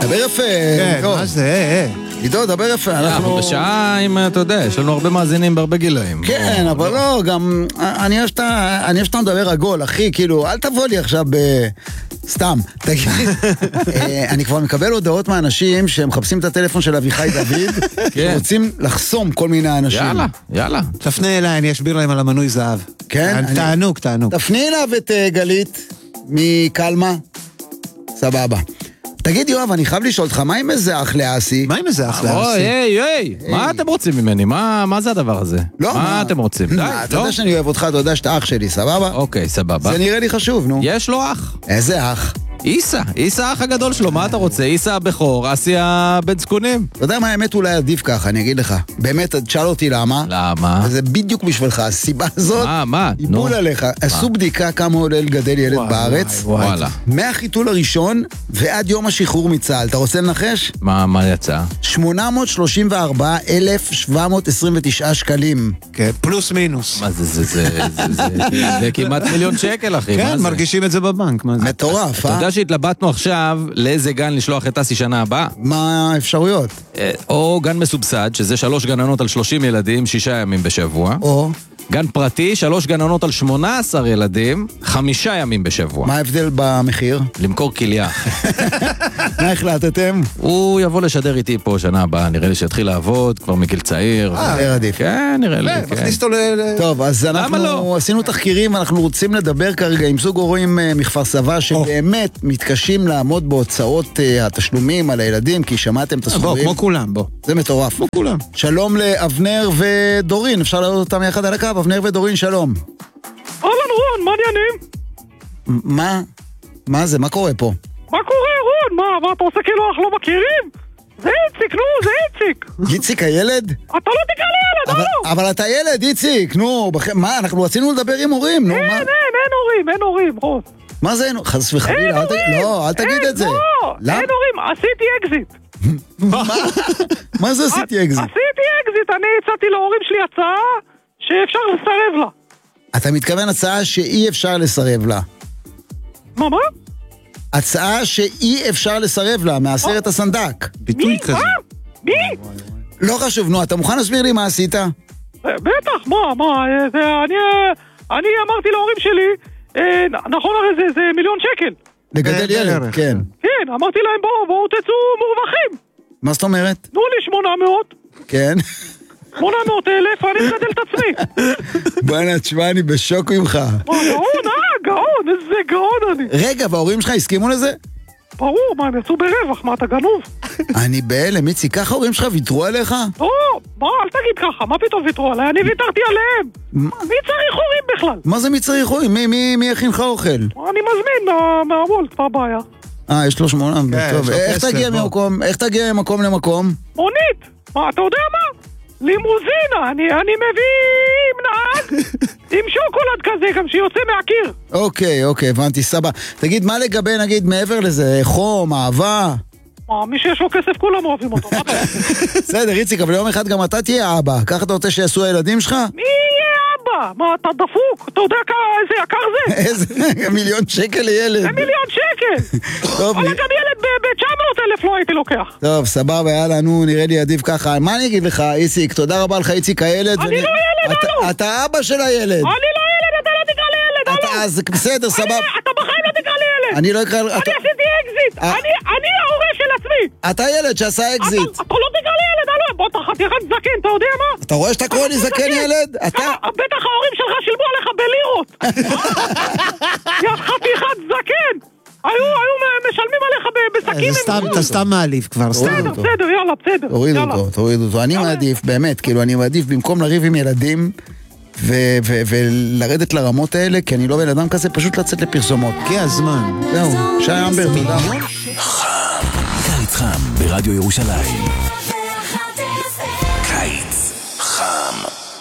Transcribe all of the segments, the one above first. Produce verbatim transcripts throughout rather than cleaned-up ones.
דבר יפה. כן, מה זה? עידו, דבר יפה. אנחנו בשעה, אם אתה יודע, יש לנו הרבה מאזינים בהרבה גילאים. כן, אבל לא, גם, אני אוהב שאתה מדבר עגול, אחי, כאילו, אל תבוא לי עכשיו ב... סתם, תגיד. אני כבר מקבל הודעות מאנשים שמחפשים את הטלפון של אביחי דוד, שרוצים לחסום כל מיני אנשים. יאללה, יאללה. תפנה אליי, אני אסביר להם על המנוי זהב. כן? תענוג, תענוג. תפני אליו את גלית מקלמה. סבבה. תגיד יואב, אני חייב לשאול אותך, מה עם איזה אח לאסי? מה עם איזה אח לאסי? אוי, היי, היי, מה אתם רוצים ממני? מה זה הדבר הזה? לא, מה אתם רוצים? די, אתה יודע שאני אוהב אותך, אתה יודע שאתה אח שלי, סבבה? אוקיי, סבבה. זה נראה לי חשוב, נו. יש לו אח. איזה אח? איסה, איסה האח הגדול שלו, מה אתה רוצה? איסה הבכור, אסי הבן זקונים. אתה יודע מה האמת אולי עדיף ככה, אני אגיד לך. באמת, תשאל אותי למה. למה? זה בדיוק בשבילך, הסיבה הזאת. מה, מה? היא בול עליך. עשו בדיקה כמה עולה לגדל ילד בארץ. וואלה. מהחיתול הראשון ועד יום השחרור מצה"ל. אתה רוצה לנחש? מה, מה יצא? שמונה מאות שלושים וארבעה אלף שבע מאות עשרים ותשעה שקלים. כן, פלוס מינוס. מה זה, זה, זה, זה, זה כמעט מיליון שקל, אחי. כן, מרגישים את זה בבנק. מטורף, אה? אתה יודע שהתלבטנו עכשיו לאיזה גן לשלוח את אסי שנה הבאה? מה האפשרויות? או גן מסובסד, שזה שלוש גננות על שלושים ילדים, שישה ימים בשבוע. או... גן פרטי, שלוש גננות על שמונה עשר ילדים, חמישה ימים בשבוע. מה ההבדל במחיר? למכור כליה. מה החלטתם? הוא יבוא לשדר איתי פה שנה הבאה, נראה לי שהתחיל לעבוד, כבר מגיל צעיר. אה, עדיף. כן, נראה לי, כן. מכניס אותו ל... טוב, אז אנחנו עשינו תחקירים, אנחנו רוצים לדבר כרגע עם זוג הורים מכפר סבא, שבאמת מתקשים לעמוד בהוצאות התשלומים על הילדים, כי שמעתם את הסכומים. בוא, כמו כולם, בוא. זה מטורף. כמו כולם. שלום לאבנר ודורין, אפשר להעלות אותם יחד על הקו? אבנר ודורין, שלום. אהלן רון, מה עניינים? מה? מה זה? מה קורה פה? מה קורה רון? מה, מה אתה עושה כאילו אנחנו לא מכירים? זה איציק, נו, זה איציק. איציק הילד? אתה לא תקרא לי ילד, אבל, אבל אתה ילד, איציק, נו, בח... מה, אנחנו רצינו לדבר עם הורים, נו, אין, מה? אין, אין הורים, אין הורים, רון. מה זה אין? חס וחלילה, אל, ת... לא, אל תגיד אין, את זה. לא, למה? אין הורים, עשיתי אקזיט. מה? מה זה עשיתי אקזיט? עשיתי אקזיט, אני הצעתי להורים שלי הצעה שאפשר לסרב לה. אתה מתכוון הצעה שאי אפשר לסרב לה. מה, מה? הצעה שאי אפשר לסרב לה, מהסרט הסנדק. ביטוי כזה. מי? לא חשוב, נו, אתה מוכן להסביר לי מה עשית? בטח, מה, מה, זה, אני, אני אמרתי להורים שלי, נכון הרי זה, זה מיליון שקל. לגדל ילד, כן. כן, אמרתי להם בואו, בואו תצאו מורווחים. מה זאת אומרת? תנו לי שמונה מאות. כן. שמונה מאות אלף, אני מגדל את עצמי. בוא'נה, תשמע, אני בשוק ממך. מה, גאון, אה, גאון, איזה גאון אני. רגע, וההורים שלך הסכימו לזה? ברור, מה, הם יצאו ברווח, מה, אתה גנוב? אני בהלם, מיצי, ככה ההורים שלך ויתרו עליך? לא, מה, אל תגיד ככה, מה פתאום ויתרו עליי? אני ויתרתי עליהם. מי צריך הורים בכלל? מה זה מי צריך הורים? מי, מי, מי יכין לך אוכל? אני מזמין מהוולט, מה הבעיה? אה, יש לו שמונה, טוב. איך תגיע ממקום, איך תגיע ממקום למקום? מונית, מה, אתה יודע מה? לימוזינה, אני, אני מביא עם נהג, עם שוקולד כזה, גם שיוצא מהקיר. אוקיי, אוקיי, הבנתי, סבא. תגיד, מה לגבי, נגיד, מעבר לזה, חום, אהבה? מה, מי שיש לו כסף כולם אוהבים אותו, מה אתה רוצה? בסדר, איציק, אבל יום אחד גם אתה תהיה אבא. ככה אתה רוצה שיעשו הילדים שלך? מי יהיה אבא? מה, אתה דפוק? אתה יודע איזה יקר זה? איזה מיליון שקל לילד. זה מיליון שקל! טוב, אבל גם ילד ב-תשע מאות אלף לא הייתי לוקח. טוב, סבבה, יאללה, נו, נראה לי עדיף ככה. מה אני אגיד לך, איציק? תודה רבה לך, איציק הילד. אני לא ילד, אלו! אתה אבא של הילד. אני לא ילד, אתה לא תקרא לי ילד, אלו! אז בסדר, סבבה. אתה בחיים לא תקרא לי ילד! אני לא אקרא... אני עשיתי אקזיט! אני ההורה של עצמי! אתה ילד שעשה אקזיט. אתה לא תקרא לי ילד, אלו! בוא תחתיכת זקן, אתה יודע מה? אתה רואה שאתה קורא לי זקן ילד? אתה... בטח ההורים שלך שילמו עליך בלירות! יא חתיכת זקן! היו, היו משלמים עליך בסכים. אתה סתם מעליב כבר, בסדר, בסדר, יאללה, בסדר. תוריד אותו, תוריד אותו. אני מעדיף, באמת, כאילו, אני מעדיף במקום לריב עם ילדים ולרדת לרמות האלה, כי אני לא בן אדם כזה, פשוט לצאת לפרסומות. כי הזמן. זהו, שי אמבר, תודה. חם, קיץ חם ברדיו ירושלים. קיץ חם.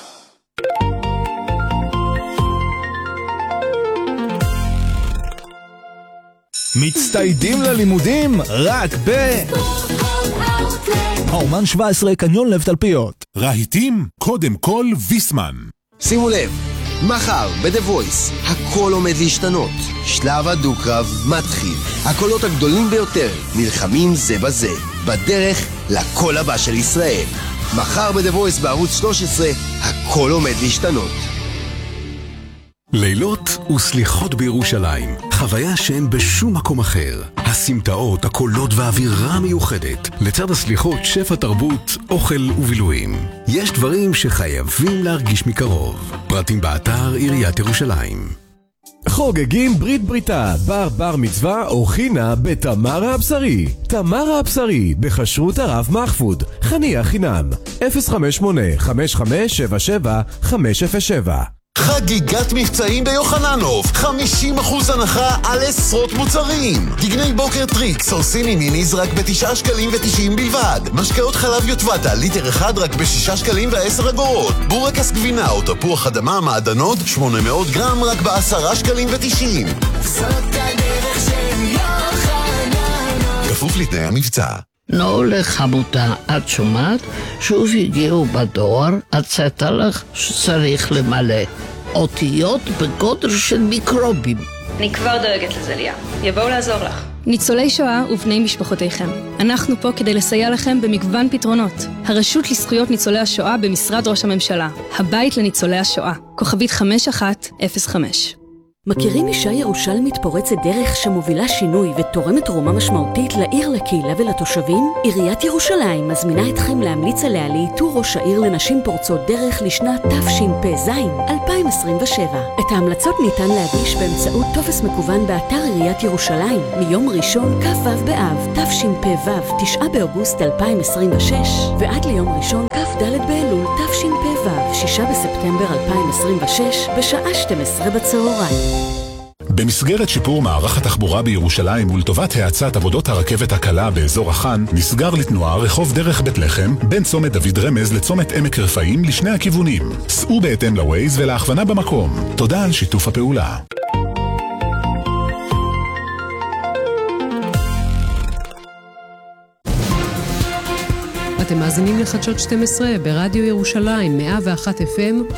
מצטיידים ללימודים רק ב... האומן שבע עשרה, קניון לב תלפיות. רהיטים, קודם כל ויסמן. שימו לב, מחר ב-The Voice, הכל עומד להשתנות. שלב הדו-קרב מתחיל. הקולות הגדולים ביותר נלחמים זה בזה, בדרך לקול הבא של ישראל. מחר ב-The Voice בערוץ שלוש עשרה, הכל עומד להשתנות. לילות וסליחות בירושלים, חוויה שאין בשום מקום אחר. הסמטאות, הקולות והאווירה המיוחדת. לצד הסליחות, שפע תרבות, אוכל ובילויים. יש דברים שחייבים להרגיש מקרוב. פרטים באתר עיריית ירושלים. חוגגים ברית בריתה, בר בר מצווה או חינה בתמרה הבשרי. תמרה הבשרי, בכשרות הרב מחפוד. חניה חינם, אפס חמש שמונה חמש חמש שבע שבע חמש אפס שבע. חגיגת מבצעים ביוחננוף, חמישים אחוז הנחה על עשרות מוצרים. דגני בוקר טריקס או סיני מיניז רק בתשעה שקלים ותשעים בלבד. משקאות חלב יוטבתה ליטר אחד רק בשישה שקלים ועשר אגורות. בורקס גבינה או תפוח אדמה מעדנות שמונה מאות גרם רק בעשרה שקלים ותשעים. זאת הדרך של יוחננוף. כפוף לתנאי המבצע. נו לחמותה, את שומעת? שוב הגיעו בדואר, הצעת לך שצריך למלא אותיות בגודל של מיקרובים. אני כבר דואגת לזה, ליה. יבואו לעזור לך. ניצולי שואה ובני משפחותיכם. אנחנו פה כדי לסייע לכם במגוון פתרונות. הרשות לזכויות ניצולי השואה במשרד ראש הממשלה. הבית לניצולי השואה. כוכבית חמש אחת אפס חמש. מכירים אישה ירושלמית פורצת דרך שמובילה שינוי ותורמת תרומה משמעותית לעיר, לקהילה ולתושבים? עיריית ירושלים מזמינה אתכם להמליץ עליה לאיתור ראש העיר לנשים פורצות דרך לשנת תשפ"ז אלפיים עשרים ושבע. את ההמלצות ניתן להגיש באמצעות טופס מקוון באתר עיריית ירושלים מיום ראשון כ"ו באב תשפ"ו תשעה באוגוסט אלפיים עשרים ושש ועד ליום ראשון כ"ד באלול תשפ"ו שישה בספטמבר אלפיים עשרים ושש בשעה שתים עשרה בצהריים. במסגרת שיפור מערך התחבורה בירושלים ולטובת האצת עבודות הרכבת הקלה באזור החאן, נסגר לתנועה רחוב דרך בית לחם בין צומת דוד רמז לצומת עמק רפאים לשני הכיוונים. סעו בהתאם לווייז ולהכוונה במקום. תודה על שיתוף הפעולה. אתם מאזינים לחדשות שתים עשרה ברדיו ירושלים מאה ואחת אף אם